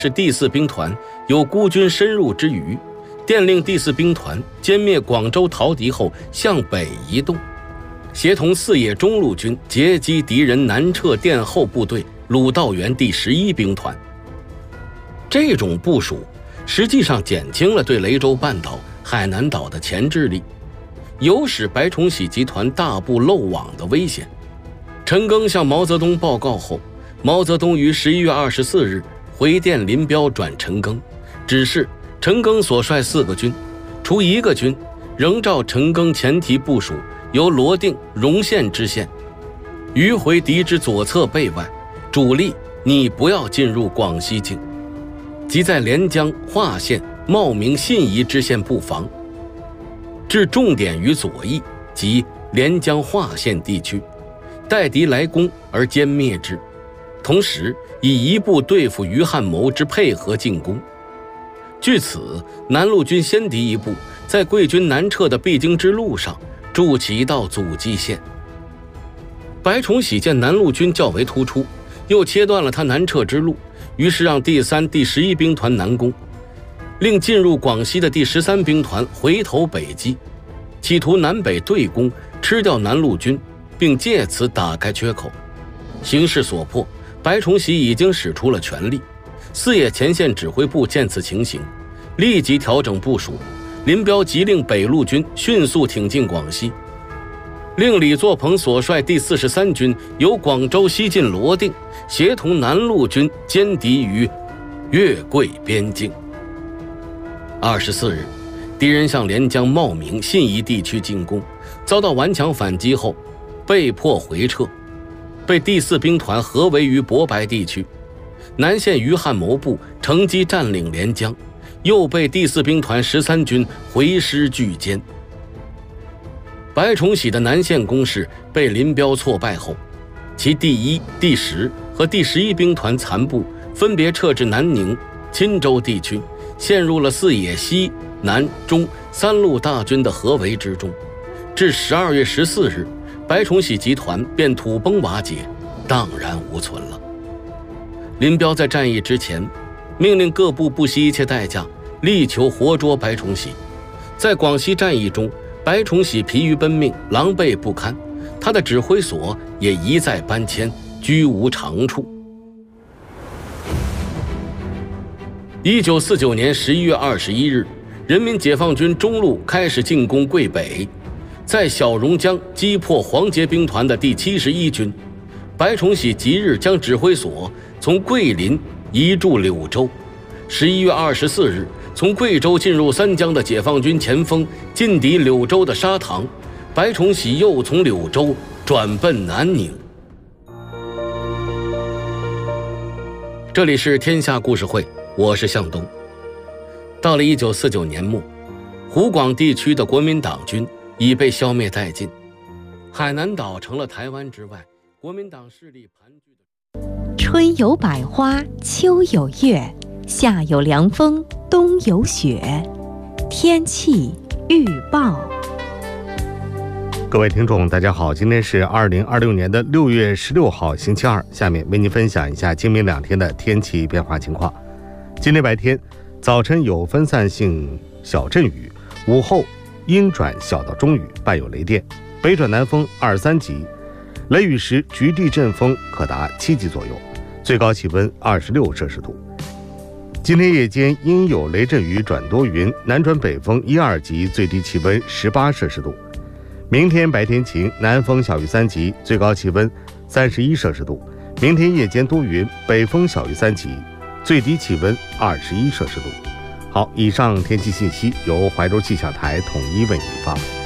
是第四兵团有孤军深入之余，电令第四兵团歼灭广州逃敌后向北移动，协同四野中路军截击敌人南撤殿后部队鲁道元第11兵团。这种部署实际上减轻了对雷州半岛、海南岛的钳制力，有使白崇禧集团大部漏网的危险。陈赓向毛泽东报告后，毛泽东于11月24日回电林彪转陈赓，指示陈赓所率4个军，除1个军仍照陈赓前提部署，由罗定、荣县支线迂回敌之左侧背外，主力你不要进入广西境，即在连江、华县、茂名、信宜支线布防，置重点于左翼及连江、华县地区，待敌来攻而歼灭之，同时以一部对付于汉谋之配合进攻。据此，南路军先敌一部，在贵军南撤的必经之路上筑起一道阻击线。白崇禧见南路军较为突出，又切断了他南撤之路，于是让第3、第11兵团南攻，令进入广西的第13兵团回头北击，企图南北对攻，吃掉南路军，并借此打开缺口。形势所迫，白崇禧已经使出了全力。四野前线指挥部见此情形，立即调整部署，林彪急令北路军迅速挺进广西，令李作鹏所率第43军由广州西进罗定，协同南路军歼敌于粤桂边境。24日，敌人向连江、茂名、信宜地区进攻，遭到顽强反击后被迫回撤，被第4兵团合围于博白地区。南线于汉谋部乘机占领连江，又被第4兵团13军回师拒歼。白崇禧的南线攻势被林彪挫败后，其第1、第10和第11兵团残部分别撤至南宁、钦州地区，陷入了四野西、南、中3路大军的合围之中。至12月14日，白崇禧集团便土崩瓦解，荡然无存了。林彪在战役之前命令各部不惜一切代价力求活捉白崇禧。在广西战役中，白崇禧疲于奔命，狼狈不堪，他的指挥所也一再搬迁，居无长处。1949年11月21日，人民解放军中路开始进攻桂北，在小榕江击破黄杰兵团的第71军。白崇禧即日将指挥所从桂林移驻柳州。11月24日，从贵州进入三江的解放军前锋进抵柳州的沙塘，白崇禧又从柳州转奔南宁。这里是天下故事会，我是向东。到了1949年末，湖广地区的国民党军已被消灭殆尽，海南岛成了台湾之外国民党势力盘踞的。 春有百花，秋有月，夏有凉风，冬有雪。天气预报。 各位听众大家好，今天是2026年的6月16号星期二，下面为您分享一下今明2天的天气变化情况。今天白天早晨有分散性小阵雨，午后阴转小到中雨，伴有雷电，北转南风2、3级，雷雨时局地阵风可达7级左右，最高气温26摄氏度。今天夜间阴有雷阵雨转多云，南转北风1、2级，最低气温18摄氏度。明天白天晴，南风小于3级，最高气温31摄氏度。明天夜间多云，北风小于3级，最低气温21摄氏度。好，以上天气信息由怀柔气象台统一为您发布。